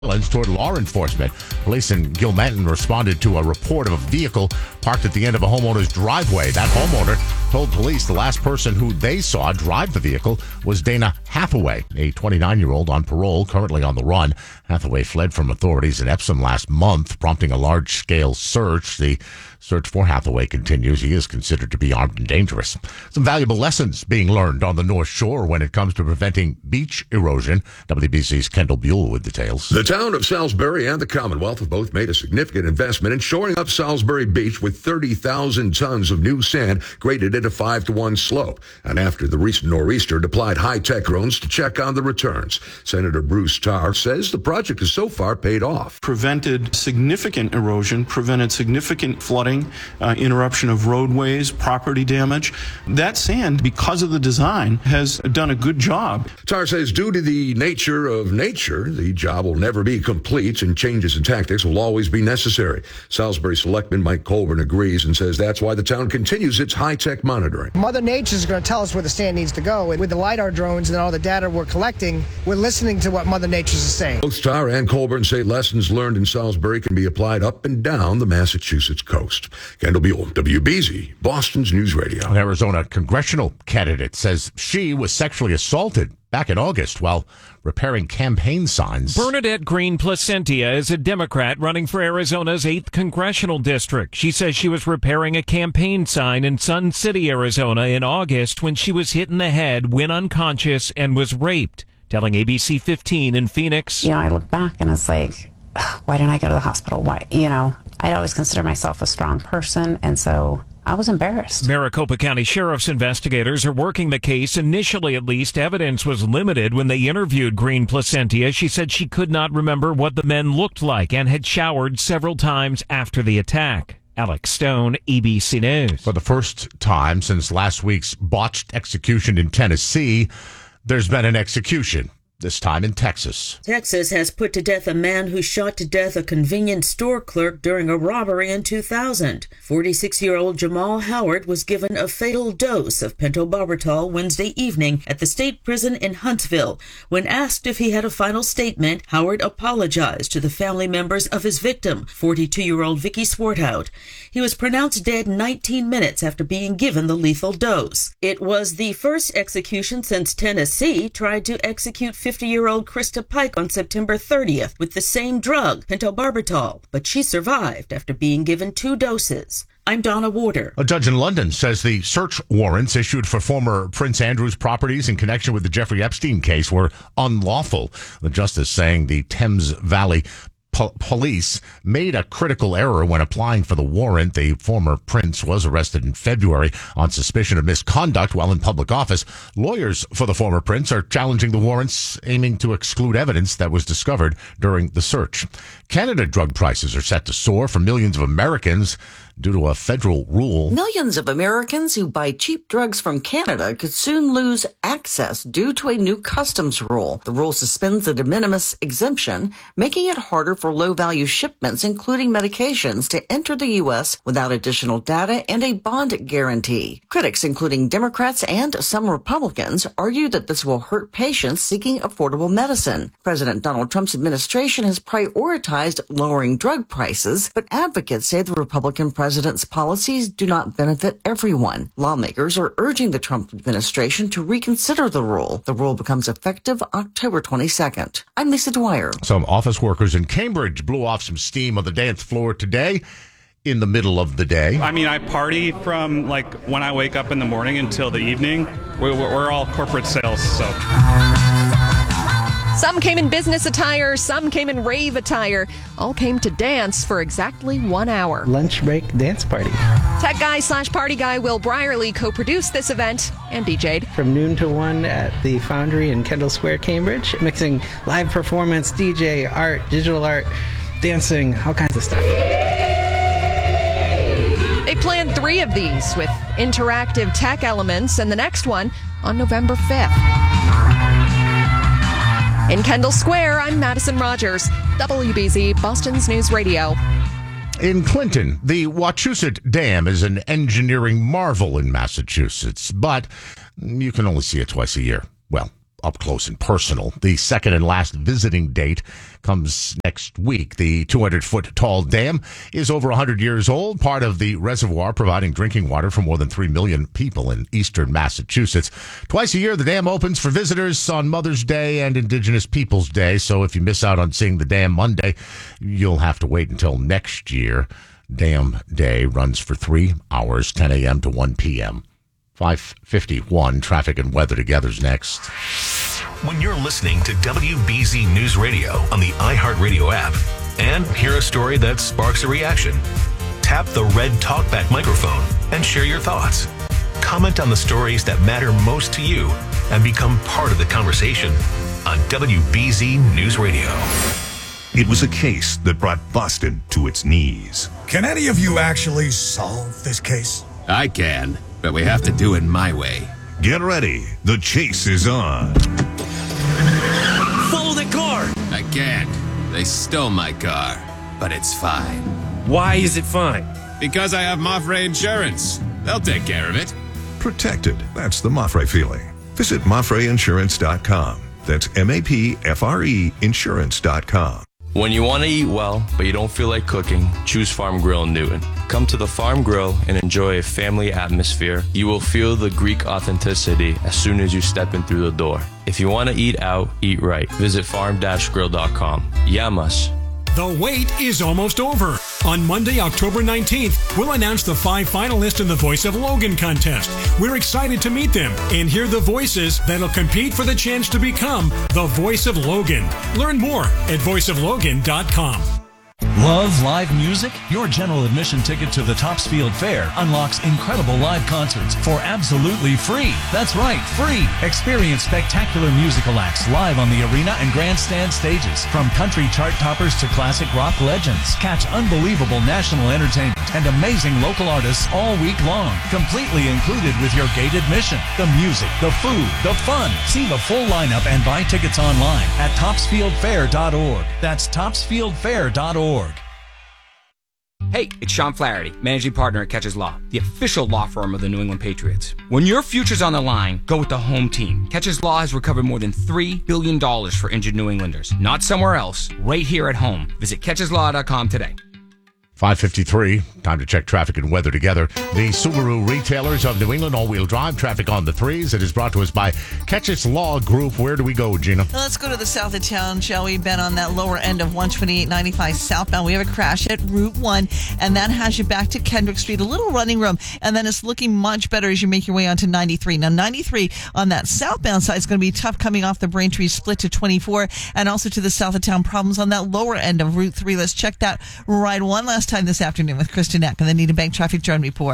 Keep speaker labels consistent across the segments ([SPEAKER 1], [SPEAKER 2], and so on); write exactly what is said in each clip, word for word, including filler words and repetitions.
[SPEAKER 1] toward law enforcement. Police in Gilmanton responded to a report of a vehicle parked at the end of a homeowner's driveway. That homeowner told police the last person who they saw drive the vehicle was Dana Hathaway, a twenty-nine-year-old on parole, currently on the run. Hathaway fled from authorities in Epsom last month, prompting a large-scale search. The search for Hathaway continues. He is considered to be armed and dangerous. Some valuable lessons being learned on the North Shore when it comes to preventing beach erosion. W B C's Kendall Buell with details.
[SPEAKER 2] The town of Salisbury and the Commonwealth have both made a significant investment in shoring up Salisbury Beach with thirty thousand tons of new sand graded at a five to one slope. And after the recent nor'easter, deployed high-tech drones to check on the returns. Senator Bruce Tarr says the project has so far paid off.
[SPEAKER 3] Prevented significant erosion, prevented significant flooding, uh, interruption of roadways, property damage. That sand, because of the design, has done a good job.
[SPEAKER 2] Tarr says due to the nature of nature, the job will never be complete and changes in tactics will always be necessary. Salisbury Selectman Mike Colburn agrees and says that's why the town continues its high-tech monitoring.
[SPEAKER 4] Mother Nature is going to tell us where the sand needs to go. And with the LiDAR drones and all the data we're collecting, we're listening to what Mother Nature is saying.
[SPEAKER 2] Both Tarr and Colburn say lessons learned in Salisbury can be applied up and down the Massachusetts coast. Kendall Buell, W B Z, Boston's News Radio.
[SPEAKER 1] An Arizona congressional candidate says she was sexually assaulted back in August while repairing campaign signs.
[SPEAKER 5] Bernadette Green Placentia is a Democrat running for Arizona's eighth congressional district. She says she was repairing a campaign sign in Sun City, Arizona in August when she was hit in the head, went unconscious, and was raped, telling A B C fifteen in Phoenix.
[SPEAKER 6] You know, I look back and it's like, why didn't I go to the hospital? Why? You know, I'd always consider myself a strong person, and so I was embarrassed.
[SPEAKER 5] Maricopa County Sheriff's investigators are working the case. Initially, at least, evidence was limited when they interviewed Green Placentia. She said she could not remember what the men looked like and had showered several times after the attack. Alex Stone, A B C News.
[SPEAKER 1] For the first time since last week's botched execution in Tennessee, there's been an execution. This time in Texas.
[SPEAKER 7] Texas has put to death a man who shot to death a convenience store clerk during a robbery in two thousand. forty-six-year-old Jamal Howard was given a fatal dose of pentobarbital Wednesday evening at the state prison in Huntsville. When asked if he had a final statement, Howard apologized to the family members of his victim, forty-two-year-old Vicky Swarthout. He was pronounced dead nineteen minutes after being given the lethal dose. It was the first execution since Tennessee tried to execute fifty-year-old Krista Pike on September thirtieth with the same drug, pentobarbital, but she survived after being given two doses. I'm Donna Warder.
[SPEAKER 1] A judge in London says the search warrants issued for former Prince Andrew's properties in connection with the Jeffrey Epstein case were unlawful. The justice saying the Thames Valley Po- police made a critical error when applying for the warrant. The former prince was arrested in February on suspicion of misconduct while in public office. Lawyers for the former prince are challenging the warrants, aiming to exclude evidence that was discovered during the search. Canada drug prices are set to soar for millions of Americans due to a federal rule.
[SPEAKER 8] Millions of Americans who buy cheap drugs from Canada could soon lose access due to a new customs rule. The rule suspends the de minimis exemption, making it harder for low-value shipments, including medications, to enter the U S without additional data and a bond guarantee. Critics, including Democrats and some Republicans, argue that this will hurt patients seeking affordable medicine. President Donald Trump's administration has prioritized lowering drug prices, but advocates say the Republican president president's policies do not benefit everyone. Lawmakers are urging the Trump administration to reconsider the rule. The rule becomes effective October twenty-second. I'm Lisa Dwyer.
[SPEAKER 1] Some office workers in Cambridge blew off some steam on the dance floor today in the middle of the day.
[SPEAKER 9] I mean, I party from like when I wake up in the morning until the evening. We're, we're all corporate sales, so...
[SPEAKER 10] Some came in business attire, some came in rave attire. All came to dance for exactly one hour.
[SPEAKER 11] Lunch break dance party.
[SPEAKER 10] Tech guy slash party guy Will Brierly co-produced this event and D J'd.
[SPEAKER 11] From noon to one at the Foundry in Kendall Square, Cambridge, mixing live performance, D J, art, digital art, dancing, all kinds of stuff.
[SPEAKER 10] They planned three of these with interactive tech elements, and the next one on November fifth. In Kendall Square, I'm Madison Rogers, W B Z, Boston's News Radio.
[SPEAKER 1] In Clinton, the Wachusett Dam is an engineering marvel in Massachusetts, but you can only see it twice a year. Well, up close and personal. The second and last visiting date comes next week. The two hundred foot tall dam is over one hundred years old, part of the reservoir providing drinking water for more than three million people in eastern Massachusetts. Twice a year, the dam opens for visitors on Mother's Day and Indigenous Peoples Day. So if you miss out on seeing the dam Monday, you'll have to wait until next year. Dam Day runs for three hours, ten a.m. to one p.m. five fifty-one, traffic and weather together's next.
[SPEAKER 12] When you're listening to W B Z News Radio on the iHeartRadio app and hear a story that sparks a reaction, tap the red TalkBack microphone and share your thoughts. Comment on the stories that matter most to you and become part of the conversation on W B Z News Radio.
[SPEAKER 13] It was a case that brought Boston to its knees.
[SPEAKER 14] Can any of you actually solve this case?
[SPEAKER 15] I can, but we have to do it my way.
[SPEAKER 13] Get ready. The chase is on.
[SPEAKER 15] Follow the car! I can't. They stole my car, but it's fine.
[SPEAKER 16] Why is it fine?
[SPEAKER 15] Because I have Mafre Insurance. They'll take care of it.
[SPEAKER 13] Protected. That's the Mafre feeling. Visit Mafre Insurance dot com. That's M A P F R E Insurance dot com.
[SPEAKER 17] When you want to eat well, but you don't feel like cooking, choose Farm Grill in Newton. Come to the Farm Grill and enjoy a family atmosphere. You will feel the Greek authenticity as soon as you step in through the door. If you want to eat out, eat right. Visit farm dash grill dot com. Yamas.
[SPEAKER 18] The wait is almost over. On Monday, October nineteenth, we'll announce the five finalists in the Voice of Logan contest. We're excited to meet them and hear the voices that'll compete for the chance to become the Voice of Logan. Learn more at voice of logan dot com.
[SPEAKER 19] Love live music? Your general admission ticket to the Topsfield Fair unlocks incredible live concerts for absolutely free. That's right, free. Experience spectacular musical acts live on the arena and grandstand stages. From country chart toppers to classic rock legends. Catch unbelievable national entertainment and amazing local artists all week long. Completely included with your gate admission. The music, the food, the fun. See the full lineup and buy tickets online at topsfield fair dot org. That's topsfield fair dot org.
[SPEAKER 20] Hey, it's Sean Flaherty, managing partner at Catches Law, the official law firm of the New England Patriots. When your future's on the line, go with the home team. Catches Law has recovered more than three billion dollars for injured New Englanders. Not somewhere else, right here at home. Visit catches law dot com today.
[SPEAKER 1] five fifty-three, time to check traffic and weather together. The Subaru retailers of New England all-wheel drive traffic on the threes. It is brought to us by Catches Law Group. Where do we go, Gina?
[SPEAKER 21] Let's go to the south of town, shall we? Ben, on that lower end of one twenty-eight ninety-five southbound, we have a crash at Route one, and that has you back to Kendrick Street. A little running room, and then it's looking much better as you make your way onto ninety-three. Now, ninety-three on that southbound side is going to be tough coming off the Braintree split to twenty-four, and also to the south of town, problems on that lower end of Route three. Let's check that ride one last time this afternoon with Kristen Eck and the Needham Bank Traffic Drone Report.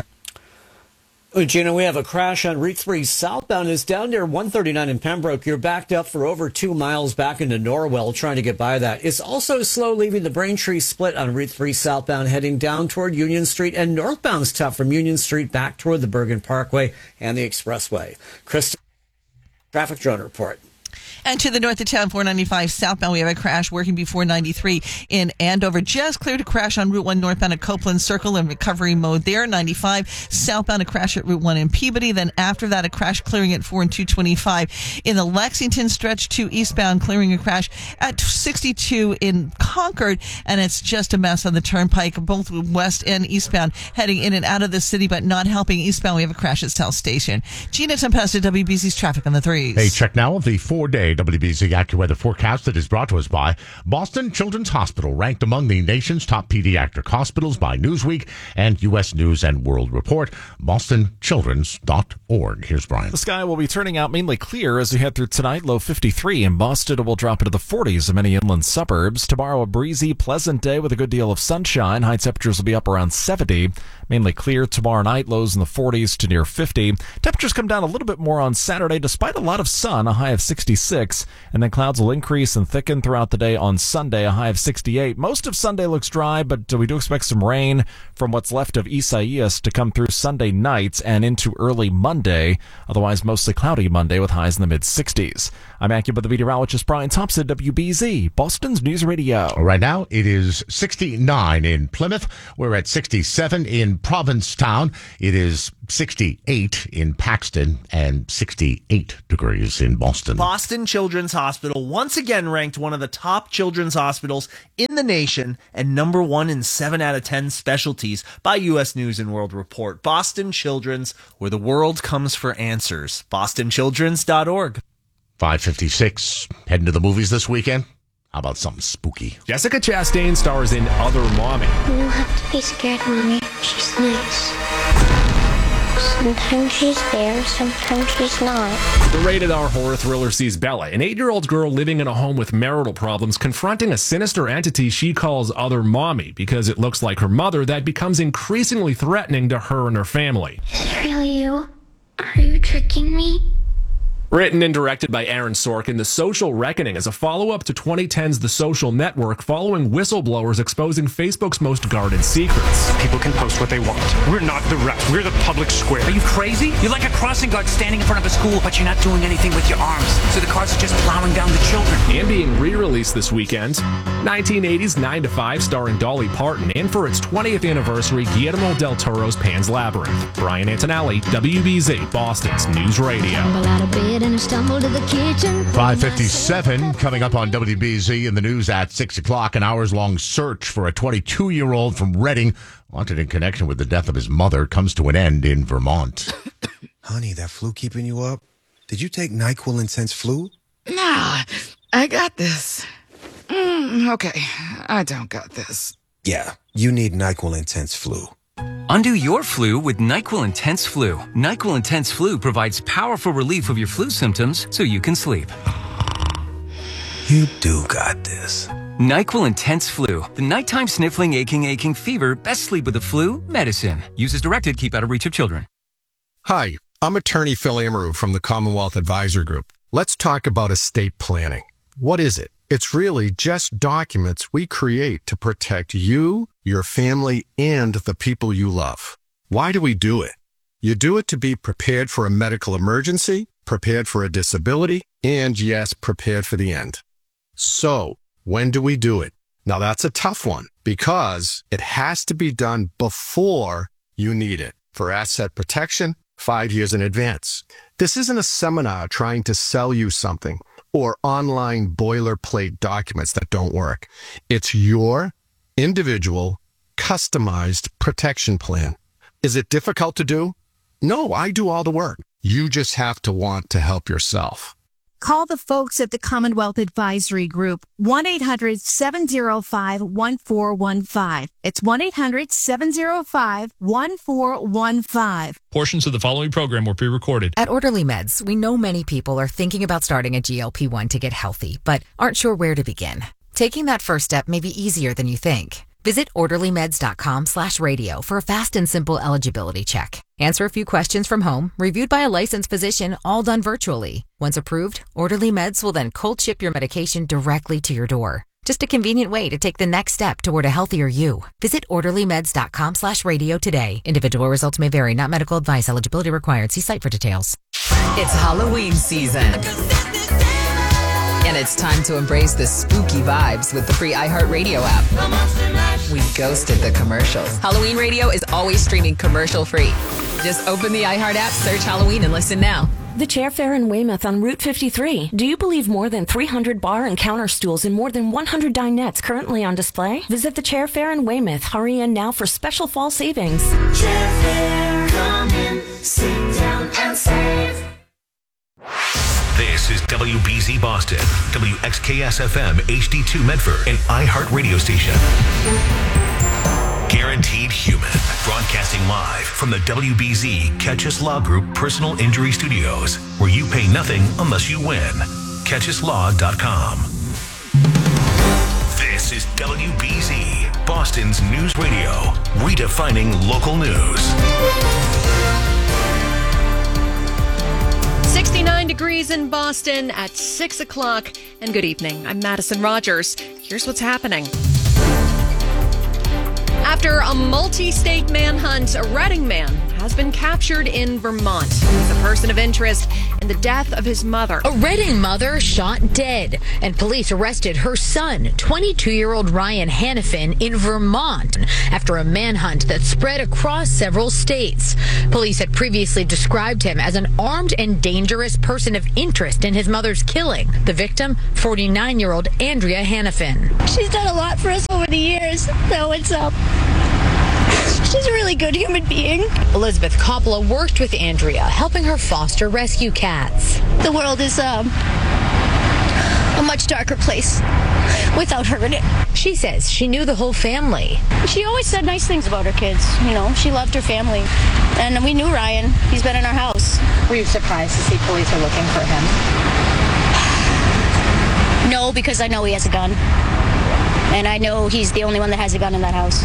[SPEAKER 22] Gina, we have a crash on Route three southbound. Is down near one thirty-nine in Pembroke. You're backed up for over two miles back into Norwell trying to get by that. It's also slow leaving the Braintree split on Route three southbound heading down toward Union Street, and northbound's tough from Union Street back toward the Bergen Parkway and the Expressway. Kristen, Traffic Drone Report.
[SPEAKER 21] And to the north of town, four ninety-five southbound, we have a crash working before ninety-three in Andover. Just cleared a crash on Route one northbound at Copeland Circle in recovery mode there. ninety-five southbound, a crash at Route one in Peabody. Then after that, a crash clearing at four and two twenty-five in the Lexington stretch to eastbound, clearing a crash at sixty-two in Concord. And it's just a mess on the turnpike, both west and eastbound, heading in and out of the city, but not helping eastbound. We have a crash at South Station. Gina Tempesta, W B C's traffic on the threes.
[SPEAKER 1] Hey, check now of the four-day W B C AccuWeather forecast that is brought to us by Boston Children's Hospital, ranked among the nation's top pediatric hospitals by Newsweek and U S News and World Report. boston children's dot org. Here's Brian.
[SPEAKER 23] The sky will be turning out mainly clear as we head through tonight. Low fifty-three in Boston. It will drop into the forties in many inland suburbs. Tomorrow, a breezy, pleasant day with a good deal of sunshine. High temperatures will be up around seventy. Mainly clear tomorrow night. Lows in the forties to near fifty. Temperatures come down a little bit more on Saturday, despite a lot of sun, a high of sixty-six. And then clouds will increase and thicken throughout the day on Sunday, a high of sixty-eight. Most of Sunday looks dry, but we do expect some rain from what's left of Isaias to come through Sunday nights and into early Monday. Otherwise, mostly cloudy Monday with highs in the mid-sixties. I'm meteorologist Brian Thompson, W B Z, Boston's News Radio.
[SPEAKER 1] Right now, it is sixty-nine in Plymouth. We're at sixty-seven in Provincetown. It is sixty-eight in Paxton and sixty-eight degrees in Boston.
[SPEAKER 3] Boston Children's Hospital once again ranked one of the top children's hospitals in the nation and number one in seven out of ten specialties by U S News and World Report. Boston Children's, where the world comes for answers. boston children's dot org.
[SPEAKER 1] five fifty-six. Heading to the movies this weekend? How about something spooky?
[SPEAKER 4] Jessica Chastain stars in Other Mommy.
[SPEAKER 16] You don't have to be scared, Mommy. She's nice. Sometimes she's there, sometimes she's not.
[SPEAKER 4] The rated R horror thriller sees Bella, an eight-year-old girl living in a home with marital problems, confronting a sinister entity she calls Other Mommy because it looks like her mother that becomes increasingly threatening to her and her family.
[SPEAKER 16] Is it really you? Are you tricking me?
[SPEAKER 4] Written and directed by Aaron Sorkin, The Social Reckoning is a follow-up to twenty ten's The Social Network, following whistleblowers exposing Facebook's most guarded secrets.
[SPEAKER 24] People can post what they want. We're not the rest. We're the public square.
[SPEAKER 25] Are you crazy? You're like a crossing guard standing in front of a school, but you're not doing anything with your arms. So the cars are just plowing down the children.
[SPEAKER 4] And being re-released this weekend, nineteen eighties nine to five starring Dolly Parton, and for its twentieth anniversary, Guillermo del Toro's Pan's Labyrinth. Brian Antonelli, W B Z, Boston's News Radio.
[SPEAKER 16] And stumble to the kitchen.
[SPEAKER 1] five fifty-seven coming up on W B Z in the news at six o'clock. An hours-long search for a twenty-two-year-old from Reading wanted in connection with the death of his mother comes to an end in Vermont.
[SPEAKER 26] Honey, that flu keeping you up? Did you take NyQuil Intense Flu?
[SPEAKER 27] Nah, I got this. Mm, okay, I don't got this.
[SPEAKER 26] Yeah, you need NyQuil Intense Flu.
[SPEAKER 28] Undo your flu with NyQuil Intense Flu. NyQuil Intense Flu provides powerful relief of your flu symptoms so you can sleep.
[SPEAKER 26] You do got this.
[SPEAKER 28] NyQuil Intense Flu. The nighttime sniffling, aching, aching fever. Best sleep with the flu medicine. Use as directed. Keep out of reach of children.
[SPEAKER 29] Hi, I'm attorney Phil Amaru from the Commonwealth Advisor Group. Let's talk about estate planning. What is it? It's really just documents we create to protect you, your family, and the people you love. Why do we do it? You do it to be prepared for a medical emergency, prepared for a disability, and yes, prepared for the end. So, when do we do it? Now that's a tough one because it has to be done before you need it. For asset protection, five years in advance. This isn't a seminar trying to sell you something or online boilerplate documents that don't work. It's your individual, customized protection plan. Is it difficult to do? No, I do all the work. You just have to want to help yourself.
[SPEAKER 30] Call the folks at the Commonwealth Advisory Group, one eight hundred seven oh five one four one five. It's one eight hundred seven oh five one four one five.
[SPEAKER 31] Portions of the following program were pre-recorded.
[SPEAKER 32] At Orderly Meds, we know many people are thinking about starting a G L P one to get healthy, but aren't sure where to begin. Taking that first step may be easier than you think. Visit orderlymeds.com slash radio for a fast and simple eligibility check. Answer a few questions from home, reviewed by a licensed physician, all done virtually. Once approved, Orderly Meds will then cold ship your medication directly to your door. Just a convenient way to take the next step toward a healthier you. Visit orderlymeds.com slash radio today. Individual results may vary, not medical advice. Eligibility required. See site for details.
[SPEAKER 33] It's Halloween season. And it's time to embrace the spooky vibes with the free iHeartRadio app. We ghosted the commercials. Halloween radio is always streaming commercial free. Just open the iHeart app, search Halloween, and listen now.
[SPEAKER 34] The Chair Fair in Weymouth on Route fifty-three. Do you believe more than three hundred bar and counter stools and more than one hundred dinettes currently on display? Visit the Chair Fair in Weymouth. Hurry in now for special fall savings.
[SPEAKER 35] Chair Fair, come in, sit down and save.
[SPEAKER 12] This is W B Z Boston, W X K S F M H D two Medford, and iHeart Radio Station. Guaranteed Human, broadcasting live from the W B Z Catch Us Law Group Personal Injury Studios, where you pay nothing unless you win. catch us law dot com. This is W B Z, Boston's news radio, redefining local news.
[SPEAKER 10] sixty-nine degrees in Boston at six o'clock. And good evening. I'm Madison Rogers. Here's what's happening. After a multi-state manhunt, a Reading man has has been captured in Vermont as a person of interest in the death of his mother.
[SPEAKER 2] A Reading mother shot dead, and police arrested her son, twenty-two-year-old Ryan Hannafin, in Vermont after a manhunt that spread across several states. Police had previously described him as an armed and dangerous person of interest in his mother's killing. The victim, forty-nine-year-old Andrea Hannafin.
[SPEAKER 5] She's done a lot for us over the years, so it's um she's a really good human being.
[SPEAKER 2] Elizabeth Coppola worked with Andrea, helping her foster rescue cats.
[SPEAKER 5] The world is um a much darker place without her in it.
[SPEAKER 2] She says she knew the whole family.
[SPEAKER 5] She always said nice things about her kids. You know, she loved her family. And we knew Ryan. He's been in our house.
[SPEAKER 2] Were you surprised to see police are looking for him?
[SPEAKER 5] No, because I know he has a gun. And I know he's the only one that has a gun in that house.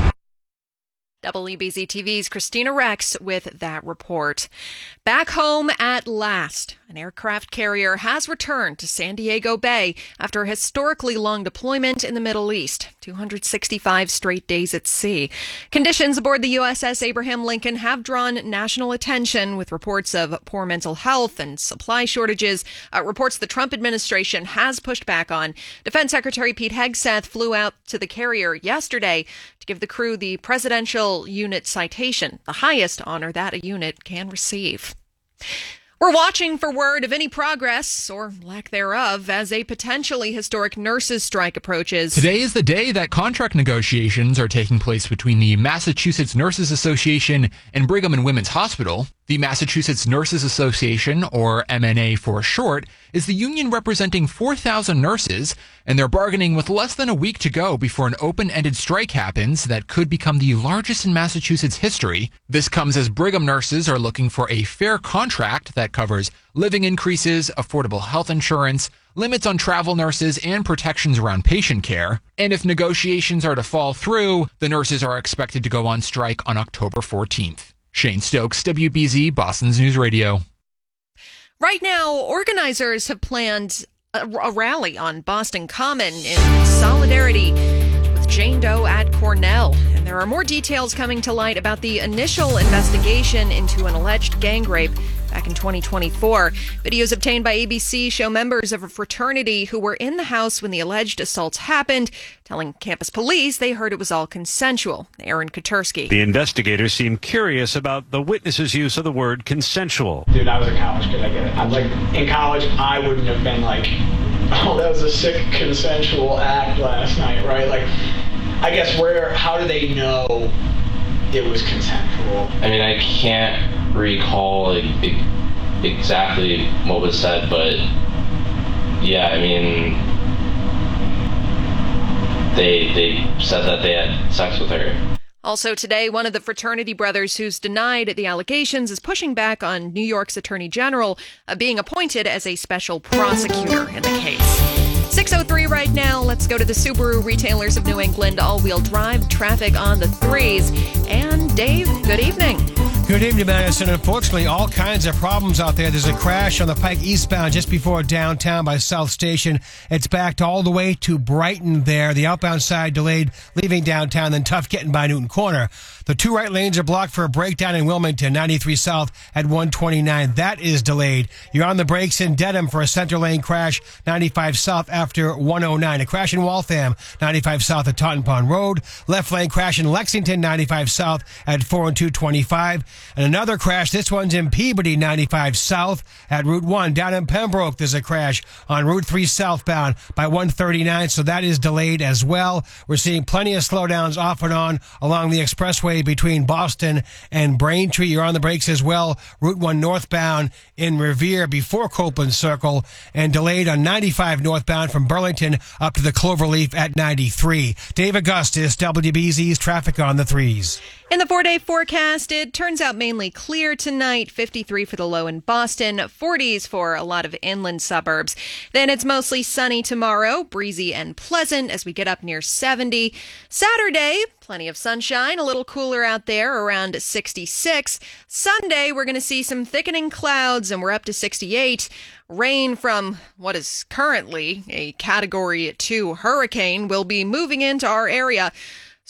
[SPEAKER 10] W B Z T V's Christina Rex with that report. Back home at last. An aircraft carrier has returned to San Diego Bay after a historically long deployment in the Middle East. two hundred sixty-five straight days at sea. Conditions aboard the U S S Abraham Lincoln have drawn national attention with reports of poor mental health and supply shortages. Uh, reports the Trump administration has pushed back on. Defense Secretary Pete Hegseth flew out to the carrier yesterday to give the crew the Presidential Unit Citation, the highest honor that a unit can receive. We're watching for word of any progress, or lack thereof, as a potentially historic nurses' strike approaches.
[SPEAKER 6] Today is the day that contract negotiations are taking place between the Massachusetts Nurses Association and Brigham and Women's Hospital. The Massachusetts Nurses Association, or M N A for short, is the union representing four thousand nurses, and they're bargaining with less than a week to go before an open-ended strike happens that could become the largest in Massachusetts history. This comes as Brigham nurses are looking for a fair contract that covers living increases, affordable health insurance, limits on travel nurses, and protections around patient care. And if negotiations are to fall through, the nurses are expected to go on strike on October fourteenth. Shane Stokes, W B Z, Boston's News Radio.
[SPEAKER 10] Right now, organizers have planned a, a rally on Boston Common in solidarity with Jane Doe at Cornell. And there are more details coming to light about the initial investigation into an alleged gang rape back in twenty twenty-four. Videos obtained by A B C show members of a fraternity who were in the house when the alleged assaults happened, telling campus police they heard it was all consensual. Aaron Katursky.
[SPEAKER 24] The investigators seem curious about the witness's use of the word consensual.
[SPEAKER 7] Dude, I was a college kid. I get it. I'm like, in college, I wouldn't have been like, oh, that was a sick consensual act last night, right? Like, I guess where, how do they know it was consensual?
[SPEAKER 8] I mean, I can't recall like, exactly what was said, but yeah, I mean, they they said that they had sex with her.
[SPEAKER 10] Also today, one of the fraternity brothers who's denied the allegations is pushing back on New York's Attorney General uh, being appointed as a special prosecutor in the case. six oh three right now. Let's go to the Subaru Retailers of New England all-wheel drive traffic on the threes. And Dave, good evening.
[SPEAKER 9] Good evening, Madison. Unfortunately, all kinds of problems out there. There's a crash on the Pike eastbound just before downtown by South Station. It's backed all the way to Brighton there. The outbound side delayed leaving downtown, then tough getting by Newton Corner. The two right lanes are blocked for a breakdown in Wilmington, ninety-three south at one twenty-nine. That is delayed. You're on the brakes in Dedham for a center lane crash, ninety-five south after one oh nine. A crash in Waltham, ninety-five south at Taunton Pond Road. Left lane crash in Lexington, ninety-five south at four and two twenty-five. And another crash, this one's in Peabody, ninety-five south at Route one. Down in Pembroke, there's a crash on Route three southbound by one thirty-nine, so that is delayed as well. We're seeing plenty of slowdowns off and on along the expressway between Boston and Braintree. You're on the brakes as well. Route one northbound in Revere before Copeland Circle, and delayed on ninety-five northbound from Burlington up to the Cloverleaf at ninety-three. Dave Augustus, W B Z's traffic on the threes.
[SPEAKER 10] In the four-day forecast, it turns out mainly clear tonight, fifty-three for the low in Boston, forties for a lot of inland suburbs. Then it's mostly sunny tomorrow, breezy and pleasant as we get up near seventy. Saturday, plenty of sunshine, a little cooler out there, around sixty-six. Sunday, we're going to see some thickening clouds, and we're up to sixty-eight. Rain from what is currently a Category two hurricane will be moving into our area.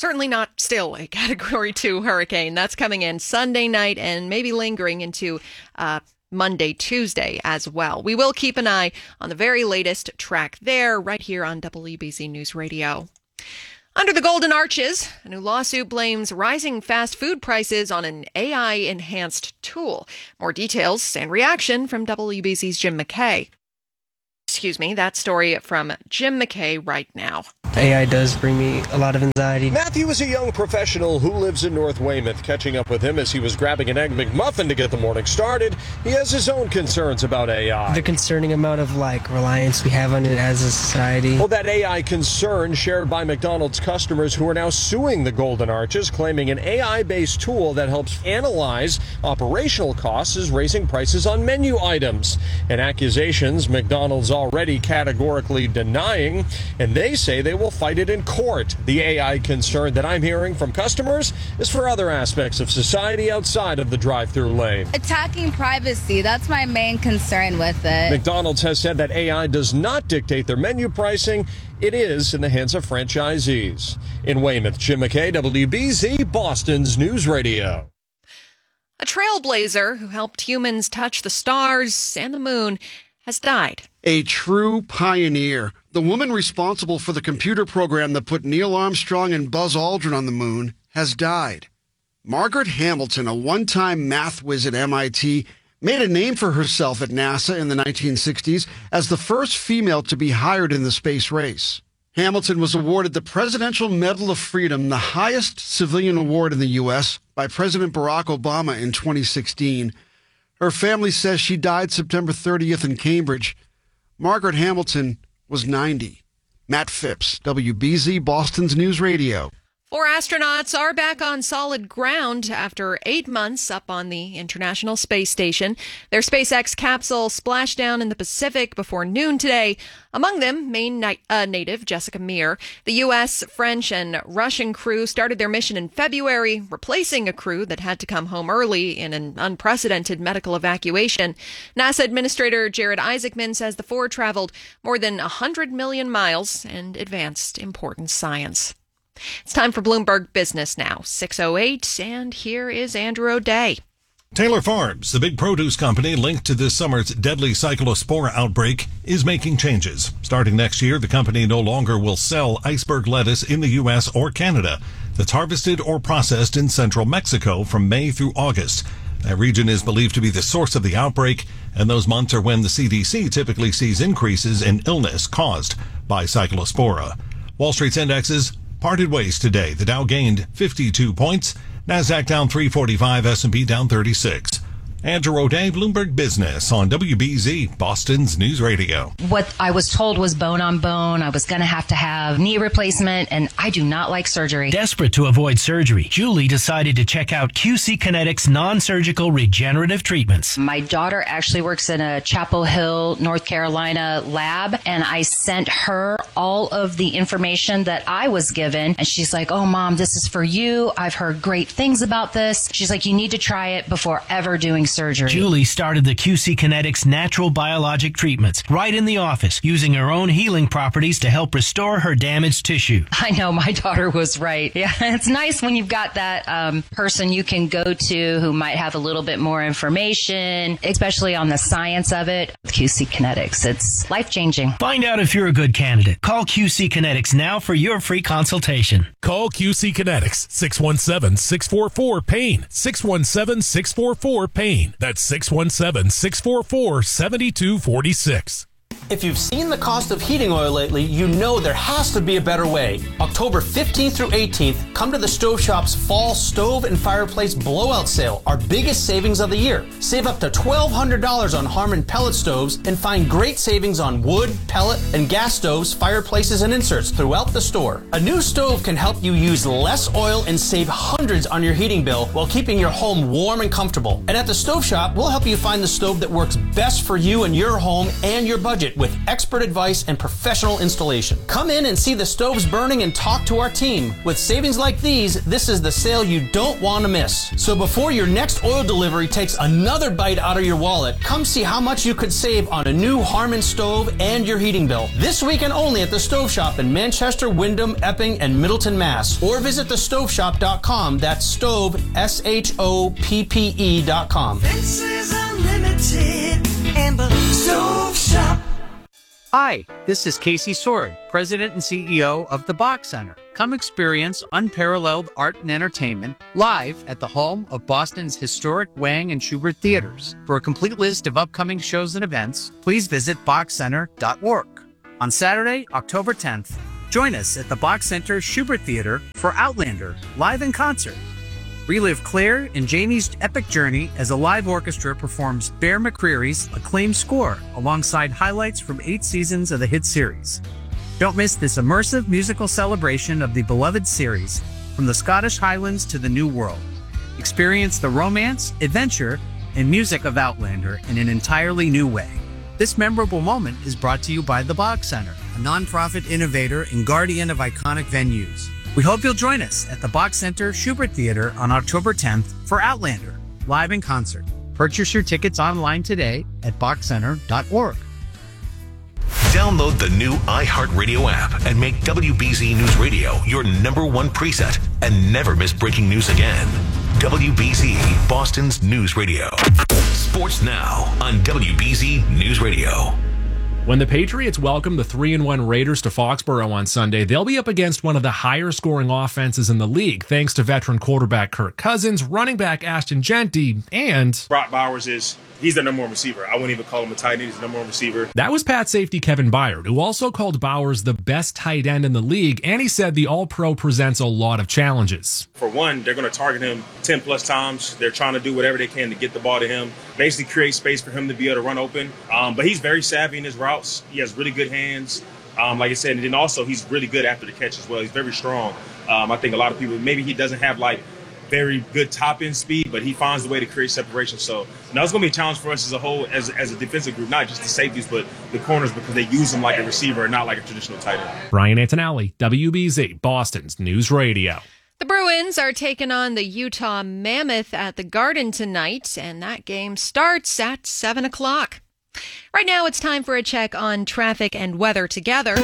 [SPEAKER 10] Certainly not still a Category two hurricane. That's coming in Sunday night and maybe lingering into uh, Monday, Tuesday as well. We will keep an eye on the very latest track there right here on W B Z News Radio. Under the Golden Arches, a new lawsuit blames rising fast food prices on an A I-enhanced tool. More details and reaction from W B Z's Jim McKay. Excuse me, that story from Jim McKay right now.
[SPEAKER 3] A I does bring me a lot of anxiety.
[SPEAKER 4] Matthew is a young professional who lives in North Weymouth. Catching up with him as he was grabbing an Egg McMuffin to get the morning started, he has his own concerns about A I.
[SPEAKER 3] The concerning amount of, like, reliance we have on it as a society.
[SPEAKER 4] Well, that A I concern shared by McDonald's customers who are now suing the Golden Arches, claiming an A I-based tool that helps analyze operational costs is raising prices on menu items. And accusations McDonald's already categorically denying, and they say they will fight it in court. The A I concern that I'm hearing from customers is for other aspects of society outside of the drive-thru lane.
[SPEAKER 11] Attacking privacy, that's my main concern with it.
[SPEAKER 4] McDonald's has said that A I does not dictate their menu pricing. It is in the hands of franchisees. In Weymouth, Jim McKay, W B Z, Boston's News Radio.
[SPEAKER 10] A trailblazer who helped humans touch the stars and the moon has died.
[SPEAKER 13] A true pioneer. The woman responsible for the computer program that put Neil Armstrong and Buzz Aldrin on the moon has died. Margaret Hamilton, a one-time math whiz at M I T, made a name for herself at NASA in the nineteen sixties as the first female to be hired in the space race. Hamilton was awarded the Presidential Medal of Freedom, the highest civilian award in the U S, by President Barack Obama in twenty sixteen. Her family says she died September thirtieth in Cambridge. Margaret Hamilton was ninety. Matt Phipps, W B Z, Boston's News Radio.
[SPEAKER 10] Four astronauts are back on solid ground after eight months up on the International Space Station. Their SpaceX capsule splashed down in the Pacific before noon today. Among them, Maine na- uh, native Jessica Meir. The U S, French, and Russian crew started their mission in February, replacing a crew that had to come home early in an unprecedented medical evacuation. NASA Administrator Jared Isaacman says the four traveled more than one hundred million miles and advanced important science. It's time for Bloomberg Business now, six oh eight, and here is Andrew O'Day.
[SPEAKER 14] Taylor Farms, the big produce company linked to this summer's deadly cyclospora outbreak, is making changes. Starting next year, the company no longer will sell iceberg lettuce in the U S or Canada that's harvested or processed in central Mexico from May through August. That region is believed to be the source of the outbreak, and those months are when the C D C typically sees increases in illness caused by cyclospora. Wall Street's indexes parted ways today. The Dow gained fifty-two points. NASDAQ down three forty-five, S and P down thirty-six. Andrew O'Day, Bloomberg Business on W B Z, Boston's News Radio.
[SPEAKER 15] What I was told was bone on bone. I was going to have to have knee replacement, and I do not like surgery.
[SPEAKER 16] Desperate to avoid surgery, Julie decided to check out Q C Kinetics non-surgical regenerative treatments.
[SPEAKER 15] My daughter actually works in a Chapel Hill, North Carolina lab, and I sent her all of the information that I was given, and she's like, "Oh, Mom, this is for you. I've heard great things about this." She's like, "You need to try it before ever doing surgery."
[SPEAKER 16] Julie started the Q C Kinetics natural biologic treatments right in the office, using her own healing properties to help restore her damaged tissue.
[SPEAKER 15] I know, my daughter was right. Yeah, it's nice when you've got that um, person you can go to who might have a little bit more information, especially on the science of it. Q C Kinetics, it's life-changing.
[SPEAKER 16] Find out if you're a good candidate. Call Q C Kinetics now for your free consultation.
[SPEAKER 31] Call Q C Kinetics, six one seven, six four four, PAIN, six one seven, six four four, PAIN. That's six one seven, six four four, seven two four six.
[SPEAKER 17] If you've seen the cost of heating oil lately, you know there has to be a better way. October fifteenth through eighteenth, come to the Stove Shop's Fall Stove and Fireplace Blowout Sale, our biggest savings of the year. Save up to twelve hundred dollars on Harmon pellet stoves and find great savings on wood, pellet, and gas stoves, fireplaces, and inserts throughout the store. A new stove can help you use less oil and save hundreds on your heating bill while keeping your home warm and comfortable. And at the Stove Shop, we'll help you find the stove that works best for you and your home and your budget. it with expert advice and professional installation. Come in and see the stoves burning and talk to our team. With savings like these, this is the sale you don't want to miss. So before your next oil delivery takes another bite out of your wallet, come see how much you could save on a new Harmon stove and your heating bill. This weekend only at the Stove Shop in Manchester, Wyndham, Epping, and Middleton, Mass. Or visit the stove shop dot com. That's stove, S H O P P E dot com.
[SPEAKER 35] Fences Unlimited and the Stove Shop.
[SPEAKER 1] Hi, this is Casey Sword, President and C E O of the Bach Center. Come experience unparalleled art and entertainment live at the home of Boston's historic Wang and Schubert theaters. For a complete list of upcoming shows and events, please visit bach center dot org. On Saturday, October tenth, join us at the Bach Center Schubert Theater for Outlander, live in concert. Relive Claire and Jamie's epic journey as a live orchestra performs Bear McCreary's acclaimed score alongside highlights from eight seasons of the hit series. Don't miss this immersive musical celebration of the beloved series from the Scottish Highlands to the New World. Experience the romance, adventure, and music of Outlander in an entirely new way. This memorable moment is brought to you by the Bach Center, a nonprofit innovator and guardian of iconic venues. We hope you'll join us at the Bach Center Schubert Theater on October tenth for Outlander, live in concert. Purchase your tickets online today at bach center dot org.
[SPEAKER 12] Download the new iHeartRadio app and make W B Z News Radio your number one preset and never miss breaking news again. W B Z, Boston's news radio. Sports now on W B Z News Radio.
[SPEAKER 18] When the Patriots welcome the three and one Raiders to Foxborough on Sunday, they'll be up against one of the higher-scoring offenses in the league, thanks to veteran quarterback Kirk Cousins, running back Ashton Genty, and
[SPEAKER 19] Brock Bowers is he's the number one receiver. I wouldn't even call him a tight end. He's the number one receiver.
[SPEAKER 18] That was Pat safety Kevin Byard, who also called Bowers the best tight end in the league, and he said the All-Pro presents a lot of challenges.
[SPEAKER 19] For one, they're going to target him ten-plus times. They're trying to do whatever they can to get the ball to him, basically create space for him to be able to run open. Um, but he's very savvy in his routes. He has really good hands, um, like I said, and then also he's really good after the catch as well. He's very strong. Um, I think a lot of people, maybe he doesn't have like very good top-end speed, but he finds the way to create separation. So now it's going to be a challenge for us as a whole, as, as a defensive group, not just the safeties, but the corners, because they use them like a receiver and not like a traditional tight end.
[SPEAKER 18] Brian Antonelli, W B Z, Boston's News Radio.
[SPEAKER 10] The Bruins are taking on the Utah Mammoth at the Garden tonight, and that game starts at seven o'clock. Right now, it's time for a check on traffic and weather together.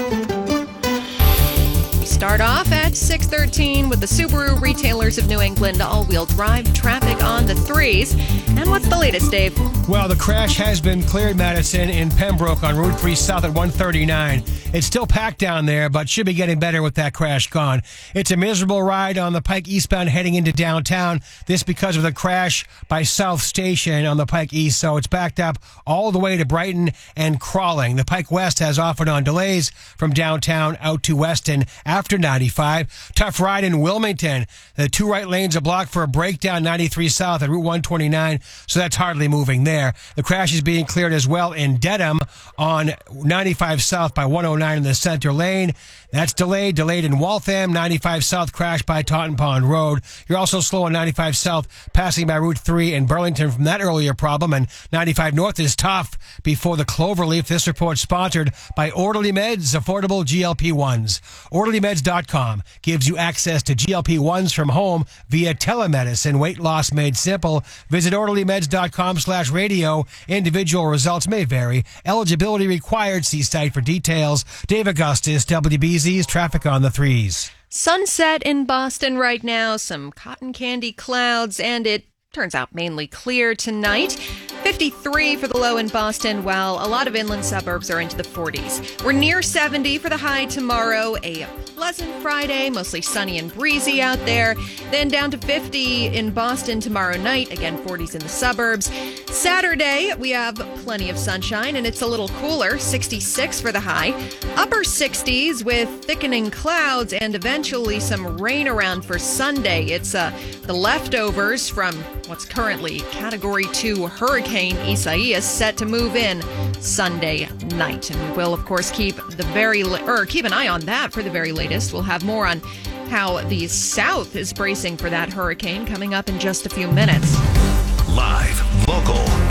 [SPEAKER 10] We start off at six thirteen with the Subaru Retailers of New England all-wheel drive traffic on the threes. And what's the latest, Dave?
[SPEAKER 9] Well, the crash has been cleared, Madison, in Pembroke on Route three South at one thirty-nine. It's still packed down there, but should be getting better with that crash gone. It's a miserable ride on the Pike eastbound heading into downtown. This because of the crash by South Station on the Pike East, so it's backed up all the way to Brighton and crawling. The Pike West has offered on delays from downtown out to Weston after ninety-five. Tough ride in Wilmington. The two right lanes are blocked for a breakdown ninety-three South at Route one twenty-nine, so that's hardly moving there. The crash is being cleared as well in Dedham on ninety-five South by one oh nine in the center lane. That's delayed. Delayed in Waltham. ninety-five South crash by Taunton Pond Road. You're also slow on ninety-five South passing by Route three in Burlington from that earlier problem. And ninety-five North is tough before the Cloverleaf. This report sponsored by Orderly Meds, affordable G L P ones. orderly meds dot com gives you access to G L P ones from home via telemedicine. Weight loss made simple. Visit orderly meds dot com slash radio. Individual results may vary. Eligibility required. See site for details. Dave Augustus, W B Z's Traffic on the Threes.
[SPEAKER 10] Sunset in Boston right now, some cotton candy clouds, and it turns out mainly clear tonight. fifty-three for the low in Boston, while a lot of inland suburbs are into the forties. We're near seventy for the high tomorrow. A pleasant Friday, mostly sunny and breezy out there. Then down to fifty in Boston tomorrow night. Again, forties in the suburbs. Saturday, we have plenty of sunshine, and it's a little cooler. sixty-six for the high. Upper sixties with thickening clouds and eventually some rain around for Sunday. It's uh, the leftovers from what's currently Category two Hurricane Isaias set to move in Sunday night. And we will, of course, keep the very li- or keep an eye on that for the very latest. We'll have more on how the South is bracing for that hurricane coming up in just a few minutes.
[SPEAKER 12] Live, local, and fierce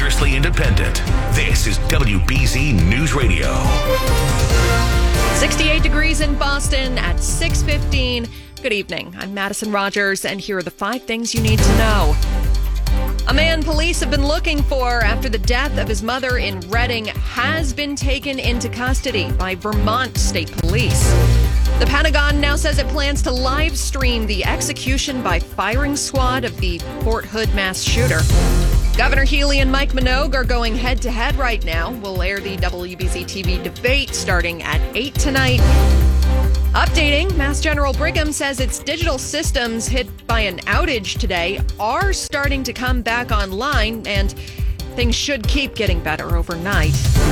[SPEAKER 12] Fiercely independent. This is W B Z News Radio.
[SPEAKER 10] sixty-eight degrees in Boston at six fifteen. Good evening. I'm Madison Rogers, and here are the five things you need to know. A man police have been looking for after the death of his mother in Reading has been taken into custody by Vermont State Police. The Pentagon now says it plans to live stream the execution by firing squad of the Fort Hood mass shooter. Governor Healy and Mike Minogue are going head-to-head right now. We'll air the W B Z T V debate starting at eight tonight. Updating, Mass General Brigham says its digital systems hit by an outage today are starting to come back online, and things should keep getting better overnight.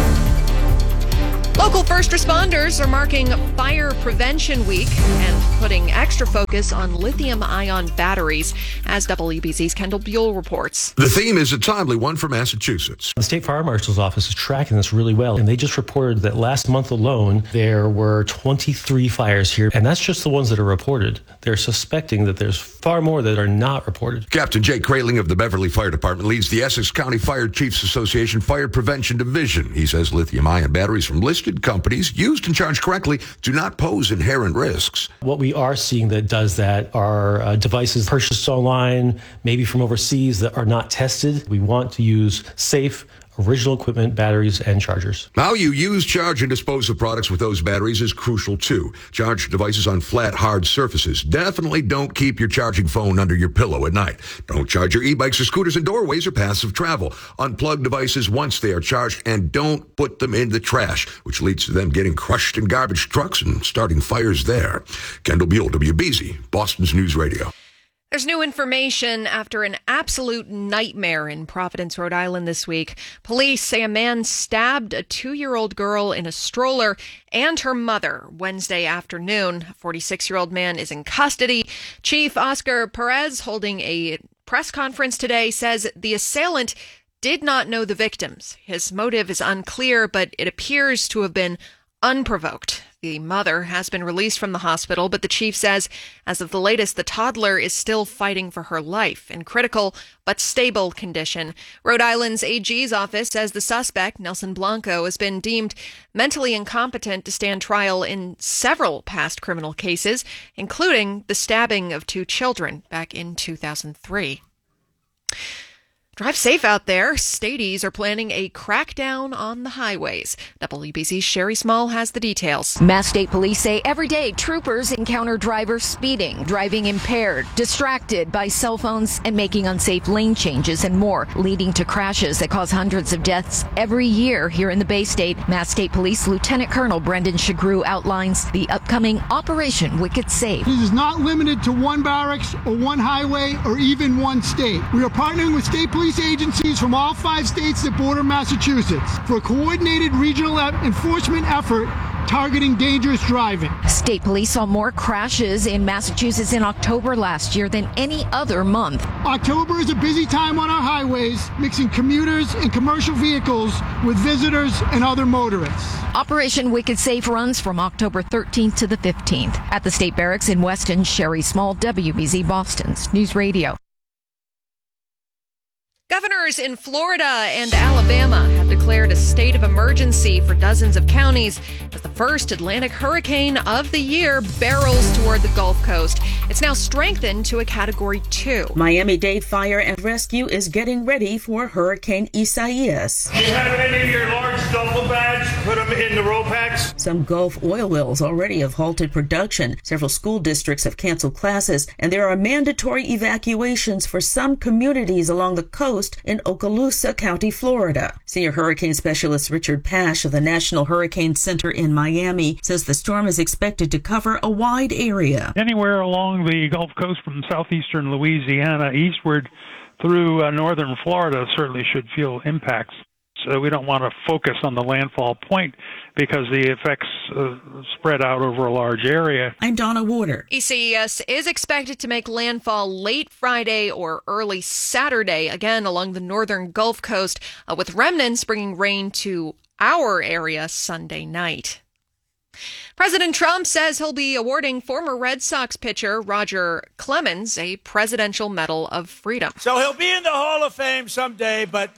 [SPEAKER 10] Local first responders are marking Fire Prevention Week and putting extra focus on lithium-ion batteries, as W B Z's Kendall Buell reports.
[SPEAKER 2] The theme is a timely one for Massachusetts.
[SPEAKER 5] The State Fire Marshal's Office is tracking this really well, and they just reported that last month alone, there were twenty-three fires here, and that's just the ones that are reported. They're suspecting that there's far more that are not reported.
[SPEAKER 2] Captain Jake Kraling of the Beverly Fire Department leads the Essex County Fire Chiefs Association Fire Prevention Division. He says lithium-ion batteries from listed companies, used and charged correctly, do not pose inherent risks.
[SPEAKER 5] What we are seeing that does that are uh, devices purchased online, maybe from overseas, that are not tested. We want to use safe, original equipment, batteries, and chargers.
[SPEAKER 2] How you use, charge, and dispose of products with those batteries is crucial, too. Charge devices on flat, hard surfaces. Definitely don't keep your charging phone under your pillow at night. Don't charge your e-bikes or scooters in doorways or paths of travel. Unplug devices once they are charged, and don't put them in the trash, which leads to them getting crushed in garbage trucks and starting fires there. Kendall Buell, W B Z, Boston's News Radio.
[SPEAKER 10] There's new information after an absolute nightmare in Providence, Rhode Island this week. Police say a man stabbed a two-year-old girl in a stroller and her mother Wednesday afternoon. A forty-six-year-old man is in custody. Chief Oscar Perez, holding a press conference today, says the assailant did not know the victims. His motive is unclear, but it appears to have been unprovoked. The mother has been released from the hospital, but the chief says, as of the latest, the toddler is still fighting for her life in critical but stable condition. Rhode Island's A G's office says the suspect, Nelson Blanco, has been deemed mentally incompetent to stand trial in several past criminal cases, including the stabbing of two children back in two thousand three. Drive safe out there. Stadies are planning a crackdown on the highways. W B Z's Sherry Small has the details.
[SPEAKER 20] Mass State Police say every day troopers encounter drivers speeding, driving impaired, distracted by cell phones, and making unsafe lane changes and more, leading to crashes that cause hundreds of deaths every year here in the Bay State. Mass State Police Lieutenant Colonel Brendan Shagru outlines the upcoming Operation Wicked Safe.
[SPEAKER 21] This is not limited to one barracks or one highway or even one state. We are partnering with state police agencies from all five states that border Massachusetts for a coordinated regional enforcement effort targeting dangerous driving.
[SPEAKER 20] State police saw more crashes in Massachusetts in October last year than any other month.
[SPEAKER 21] October is a busy time on our highways, mixing commuters and commercial vehicles with visitors and other motorists.
[SPEAKER 20] Operation Wicked Safe runs from October thirteenth to the fifteenth at the State Barracks in Weston. Sherry Small, W B Z Boston's News Radio.
[SPEAKER 10] Governors in Florida and Alabama have declared a state of emergency for dozens of counties as the first Atlantic hurricane of the year barrels toward the Gulf Coast. It's now strengthened to a Category two.
[SPEAKER 22] Miami-Dade Fire and Rescue is getting ready for Hurricane Isaias.
[SPEAKER 23] Do you have any of your large duffel bags? Put them in the roll packs.
[SPEAKER 22] Some Gulf oil wells already have halted production. Several school districts have canceled classes, and there are mandatory evacuations for some communities along the coast in Okaloosa County, Florida. Senior hurricane specialist Richard Pash of the National Hurricane Center in Miami says the storm is expected to cover a wide area.
[SPEAKER 25] Anywhere along the Gulf Coast from southeastern Louisiana eastward through uh, northern Florida certainly should feel impacts. So we don't want to focus on the landfall point because the effects uh, spread out over a large area.
[SPEAKER 22] I'm Donna Warder.
[SPEAKER 10] E C E S is expected to make landfall late Friday or early Saturday, again along the northern Gulf Coast, uh, with remnants bringing rain to our area Sunday night. President Trump says he'll be awarding former Red Sox pitcher Roger Clemens a Presidential Medal of Freedom.
[SPEAKER 23] So he'll be in the Hall of Fame someday, but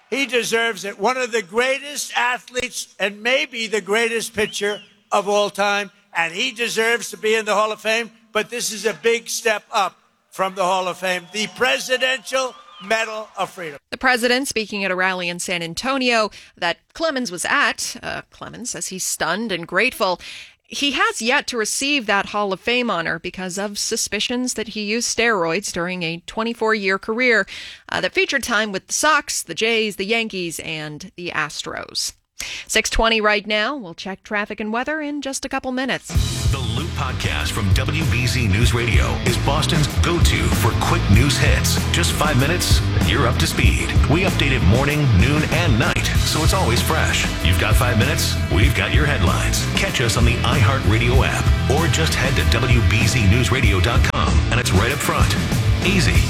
[SPEAKER 3] He deserves it. One of the greatest athletes and maybe the greatest pitcher of all time, and he deserves to be in the Hall of Fame, but this is a big step up from the Hall of Fame, the Presidential Medal of Freedom.
[SPEAKER 10] The president speaking at a rally in San Antonio that Clemens was at. Uh, Clemens says he's stunned and grateful. He has yet to receive that Hall of Fame honor because of suspicions that he used steroids during a twenty-four-year career uh, that featured time with the Sox, the Jays, the Yankees, and the Astros. six twenty right now. We'll check traffic and weather in just a couple minutes.
[SPEAKER 12] The Loop Podcast from W B Z News Radio is Boston's go-to for quick news hits. Just five minutes, and you're up to speed. We update it morning, noon, and night, so it's always fresh. You've got five minutes, we've got your headlines. Catch us on the iHeartRadio app, or just head to W B Z news radio dot com, and it's right up front. Easy.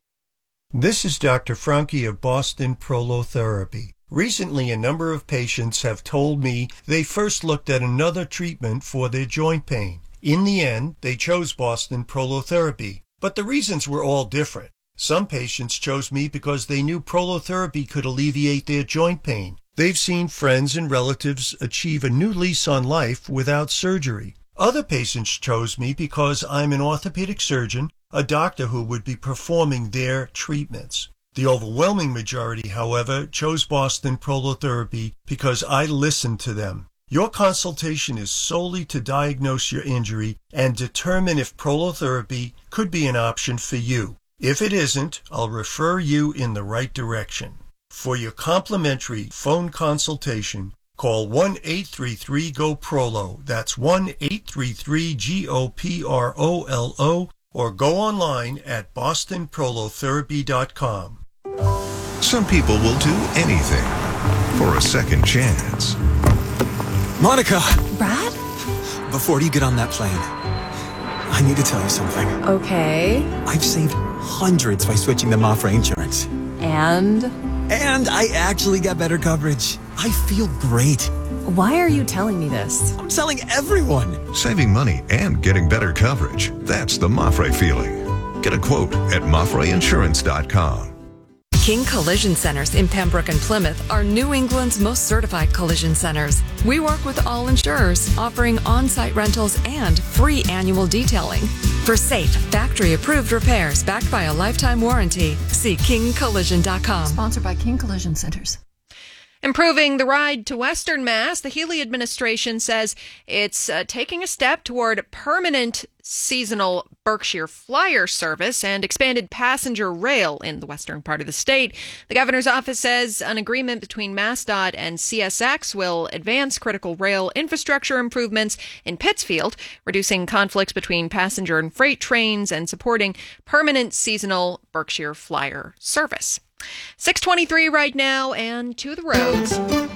[SPEAKER 4] This is Doctor Franke of Boston Prolotherapy. Recently, a number of patients have told me they first looked at another treatment for their joint pain. In the end, they chose Boston Prolotherapy, but the reasons were all different. Some patients chose me because they knew prolotherapy could alleviate their joint pain. They've seen friends and relatives achieve a new lease on life without surgery. Other patients chose me because I'm an orthopedic surgeon, a doctor who would be performing their treatments. The overwhelming majority, however, chose Boston Prolotherapy because I listened to them. Your consultation is solely to diagnose your injury and determine if prolotherapy could be an option for you. If it isn't, I'll refer you in the right direction. For your complimentary phone consultation, call one eight three three G O P R O L O. That's one eight three three G O P R O L O, or go online at boston prolotherapy dot com.
[SPEAKER 6] Some people will do anything for a second chance.
[SPEAKER 7] Monica!
[SPEAKER 8] Brad?
[SPEAKER 7] Before you get on that plane, I need to tell you something.
[SPEAKER 8] Okay.
[SPEAKER 7] I've saved hundreds by switching to Mafra Insurance.
[SPEAKER 8] And?
[SPEAKER 7] And I actually got better coverage. I feel great.
[SPEAKER 8] Why are you telling me this?
[SPEAKER 7] I'm telling everyone.
[SPEAKER 6] Saving money and getting better coverage. That's the Mafra feeling. Get a quote at mafra insurance dot com.
[SPEAKER 11] King Collision Centers in Pembroke and Plymouth are New England's most certified collision centers. We work with all insurers, offering on-site rentals and free annual detailing. For safe, factory-approved repairs backed by a lifetime warranty, see king collision dot com.
[SPEAKER 20] Sponsored by King Collision Centers.
[SPEAKER 10] Improving the ride to Western Mass, the Healy administration says it's uh, taking a step toward permanent seasonal Berkshire Flyer service and expanded passenger rail in the western part of the state. The governor's office says an agreement between MassDOT and C S X will advance critical rail infrastructure improvements in Pittsfield, reducing conflicts between passenger and freight trains and supporting permanent seasonal Berkshire Flyer service. six twenty-three right now, and to the roads.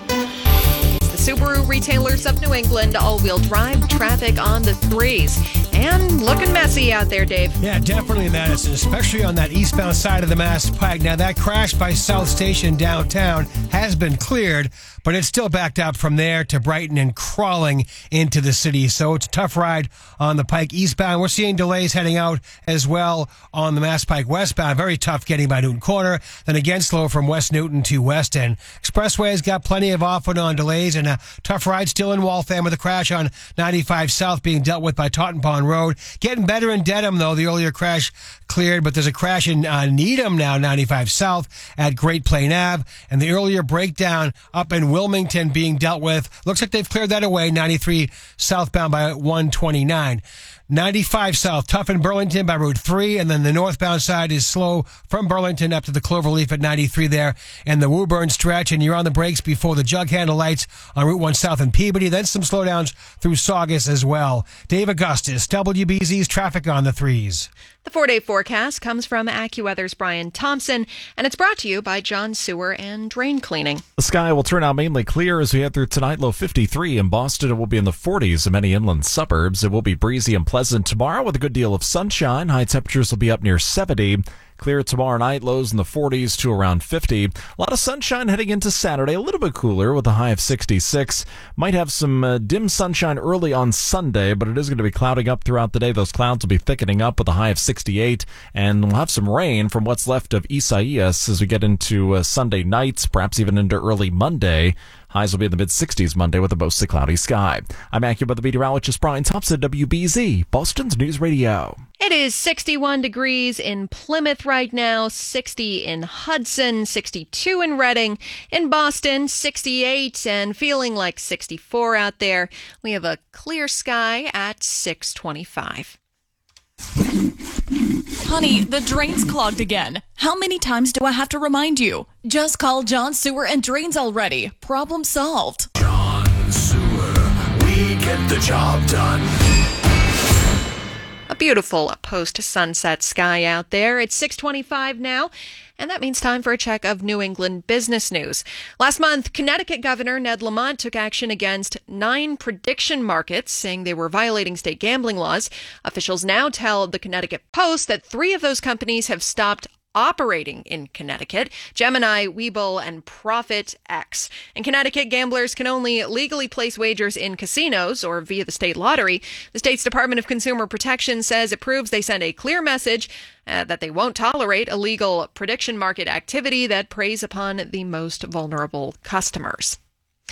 [SPEAKER 10] It's the Subaru Retailers of New England all-wheel drive traffic on the threes. And looking messy out there, Dave.
[SPEAKER 9] Yeah, definitely, Madison, especially on that eastbound side of the Mass Pike. Now, that crash by South Station downtown has been cleared, but it's still backed up from there to Brighton and crawling into the city. So it's a tough ride on the Pike eastbound. We're seeing delays heading out as well on the Mass Pike westbound. Very tough getting by Newton Corner. Then again, slow from West Newton to West End. Expressway's got plenty of off and on delays, and a tough ride still in Waltham with a crash on ninety-five South being dealt with by Taunton Pond Road. Getting better in Dedham, though. The earlier crash cleared, but there's a crash in uh, Needham now, ninety-five South at Great Plain Ave, and the earlier breakdown up in Wilmington being dealt with. Looks like they've cleared that away, ninety-three southbound by one twenty-nine. ninety-five South, tough in Burlington by Route three, and then the northbound side is slow from Burlington up to the Cloverleaf at ninety-three there, and the Woburn stretch, and you're on the brakes before the jug handle lights on Route one South in Peabody, then some slowdowns through Saugus as well. Dave Augustus, W B Z's traffic on the threes.
[SPEAKER 10] The four-day forecast comes from AccuWeather's Brian Thompson, and it's brought to you by John Sewer and Drain Cleaning.
[SPEAKER 24] The sky will turn out mainly clear as we head through tonight. Low fifty-three in Boston. It will be in the forties in many inland suburbs. It will be breezy and pleasant tomorrow with a good deal of sunshine. High temperatures will be up near seventy. Clear tomorrow night, lows in the forties to around fifty. A lot of sunshine heading into Saturday, a little bit cooler with a high of sixty-six. Might have some uh, dim sunshine early on Sunday, but it is going to be clouding up throughout the day. Those clouds will be thickening up with a high of sixty-eight, and we'll have some rain from what's left of Isaias as we get into uh, Sunday nights, perhaps even into early Monday. Highs will be in the mid-sixties Monday with a mostly cloudy sky. I'm AccuWeather meteorologist Brian Thompson, W B Z, Boston's News Radio.
[SPEAKER 10] It is sixty-one degrees in Plymouth right now, sixty in Hudson, sixty-two in Reading, in Boston, sixty-eight, and feeling like sixty-four out there. We have a clear sky at six twenty-five.
[SPEAKER 13] Honey, the drain's clogged again. How many times do I have to remind you? Just call John Sewer and Drains already. Problem solved.
[SPEAKER 14] John Sewer, we get the job done.
[SPEAKER 10] A beautiful post-sunset sky out there. It's six twenty-five now, and that means time for a check of New England business news. Last month, Connecticut Governor Ned Lamont took action against nine prediction markets, saying they were violating state gambling laws. Officials now tell the Connecticut Post that three of those companies have stopped operating in Connecticut: Gemini, Webull, and Profit X. In Connecticut, gamblers can only legally place wagers in casinos or via the state lottery. The state's Department of Consumer Protection says it proves they send a clear message uh, that they won't tolerate illegal prediction market activity that preys upon the most vulnerable customers.